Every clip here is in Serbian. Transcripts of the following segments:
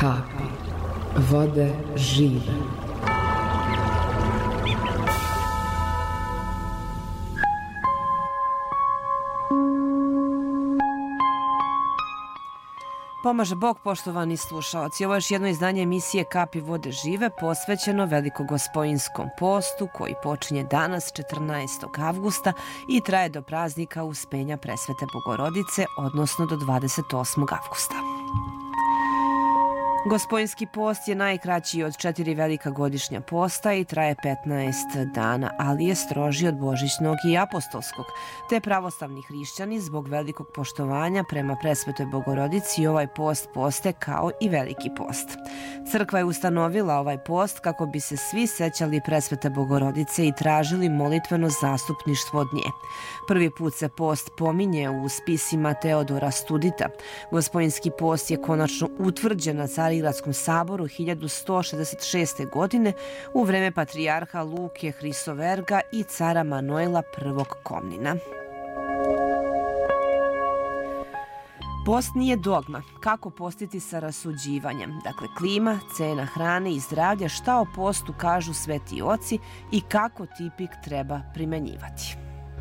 kapi vode žive. Pomaže Bog, poštovani slušaoci. Ovo je još jedno izdanje emisije Kapi vode žive posvećeno Velikogospojinskom postu koji počinje danas 14. avgusta i traje do praznika Uspenja Presvete Bogorodice, odnosno do 28. avgusta. Gospojinski post je najkraći od 4 velika godišnja posta i traje 15 dana, ali je stroži od božićnog i apostolskog, te pravoslavni hrišćani zbog velikog poštovanja prema Presvetoj Bogorodici ovaj post poste kao i veliki post. Crkva je ustanovila ovaj post kako bi se svi sećali Presvete Bogorodice i tražili molitveno zastupništvo od nje. Prvi put se post pominje u spisima Teodora Studita. Gospojinski post je konačno utvrđen na Carigradskom saboru 1166. godine u vreme patrijarha Luke Hrisoverga i cara Manuela I. Komnina. Post nije dogma. Kako postiti sa rasuđivanjem? Dakle, klima, cena hrane i zdravlja, šta o postu kažu sveti oci i kako tipik treba primenjivati.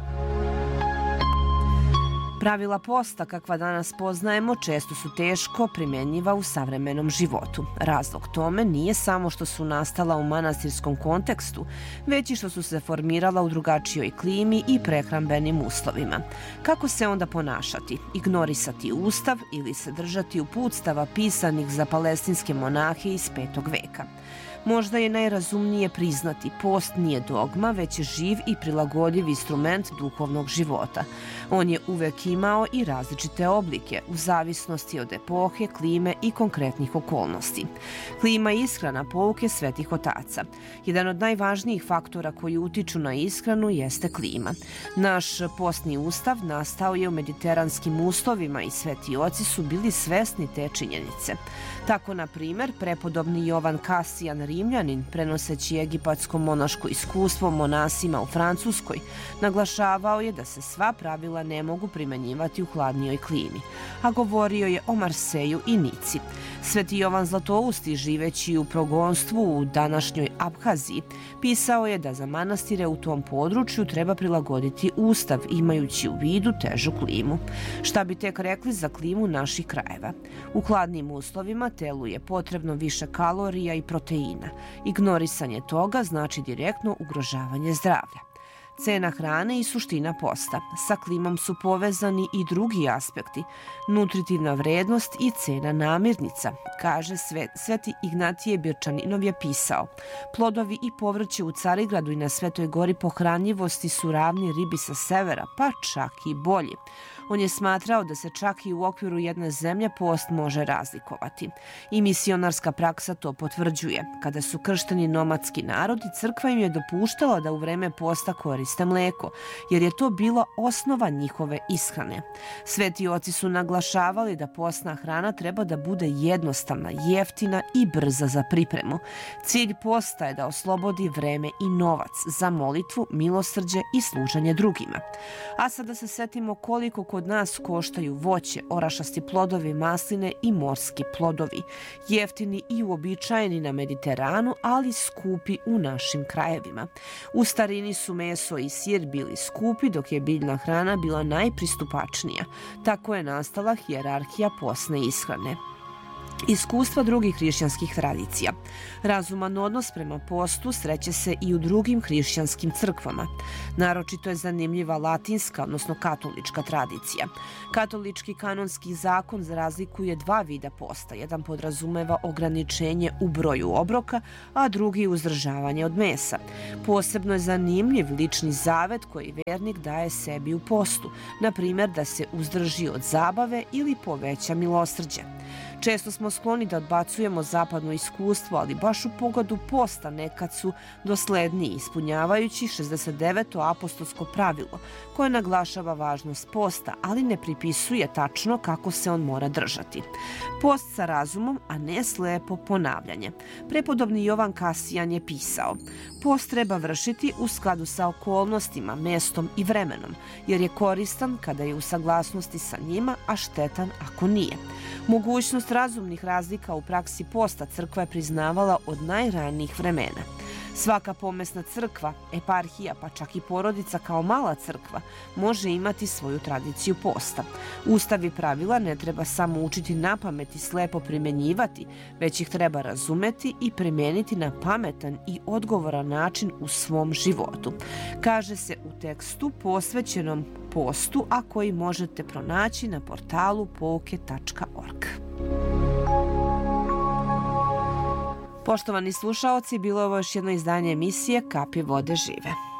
Pravila posta, kakva danas poznajemo, često su teško primenjiva u savremenom životu. Razlog tome nije samo što su nastala u manastirskom kontekstu, već i što su se formirala u drugačijoj klimi i prehrambenim uslovima. Kako se onda ponašati? Ignorisati Ustav ili se držati uputstava pisanih za palestinske monahe iz 5. veka? Možda je najrazumnije priznati, post nije dogma, već je živ i prilagodljiv instrument duhovnog života. On je uvek imao i različite oblike, u zavisnosti od epohe, klime i konkretnih okolnosti. Klima i ishrana pouke svetih otaca. Jedan od najvažnijih faktora koji utiču na ishranu jeste klima. Naš postni ustav nastao je u mediteranskim uslovima i sveti oci su bili svesni te činjenice. Tako, na primjer, prepodobni Jovan Kasijan Rimljanin, prenoseći egipatsko monaško iskustvo monasima u Francuskoj, naglašavao je da se sva pravila ne mogu primenjivati u hladnijoj klimi, a govorio je o Marseju i Nici. Sveti Jovan Zlatousti, živeći u progonstvu u današnjoj Abhaziji, pisao je da za manastire u tom području treba prilagoditi ustav, imajući u vidu težu klimu. Šta bi tek rekli za klimu naših krajeva? U hladnim uslovima telu je potrebno više kalorija i proteina. Ignorisanje toga znači direktno ugrožavanje zdravlja. Cena hrane i suština posta. Sa klimom su povezani i drugi aspekti. Nutritivna vrednost i cena namirnica. Kaže Sveti Ignatije Birčaninov je pisao: plodovi i povrće u Carigradu i na Svetoj gori pohranjivosti su ravni ribi sa severa, pa čak i bolji. On je smatrao da se čak i u okviru jedne zemlje post može razlikovati. I misionarska praksa to potvrđuje. Kada su kršteni nomadski narodi, crkva im je dopuštala da u vreme posta koriste mleko, jer je to bila osnova njihove ishrane. Sveti oci su naglašavali da postna hrana treba da bude jednostavna, jeftina i brza za pripremu. Cilj posta je da oslobodi vreme i novac za molitvu, milosrđe i služenje drugima. A sada se setimo koliko kod nas koštaju voće, orašasti plodovi, masline i morski plodovi. Jeftini i uobičajeni na Mediteranu, ali skupi u našim krajevima. U starini su meso i sir bili skupi, dok je biljna hrana bila najpristupačnija. Tako je nastala hijerarhija postne ishrane. Iskustva drugih hrišćanskih tradicija. Razuman odnos prema postu sreće se i u drugim hrišćanskim crkvama. Naročito je zanimljiva latinska, odnosno katolička tradicija. Katolički kanonski zakon razlikuje 2 vida posta. Jedan podrazumeva ograničenje u broju obroka, a drugi uzdržavanje od mesa. Posebno je zanimljiv lični zavet koji vernik daje sebi u postu. Na primjer, da se uzdrži od zabave ili poveća milosrđe. Često smo skloni da odbacujemo zapadno iskustvo, ali baš u pogledu posta nekad su dosledniji, ispunjavajući 69. apostolsko pravilo, koje naglašava važnost posta, ali ne pripisuje tačno kako se on mora držati. Post sa razumom, a ne slepo ponavljanje. Prepodobni Jovan Kasijan je pisao: post treba vršiti u skladu sa okolnostima, mestom i vremenom, jer je koristan kada je u saglasnosti sa njima, a štetan ako nije. Mogućnost Mogućnost razumnih razlika u praksi posta crkva je priznavala od najranijih vremena. Svaka pomesna crkva, eparhija, pa čak i porodica kao mala crkva može imati svoju tradiciju posta. Ustav i pravila ne treba samo učiti napamet i slepo primjenjivati, već ih treba razumeti i primijeniti na pametan i odgovoran način u svom životu. Kaže se u tekstu posvećenom postu, a koji možete pronaći na portalu pouke.org. Poštovani slušaoci, bilo je ovo još jedno izdanje emisije Kapi vode žive.